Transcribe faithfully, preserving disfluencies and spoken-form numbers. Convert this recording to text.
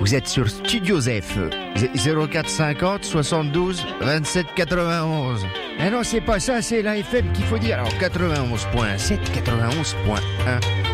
Vous êtes sur Studio Zef. zéro quatre cinquante soixante-douze vingt-sept quatre-vingt-onze. Eh non, c'est pas ça, c'est la F M qu'il faut dire. Alors quatre-vingt-onze point sept, quatre-vingt-onze point un.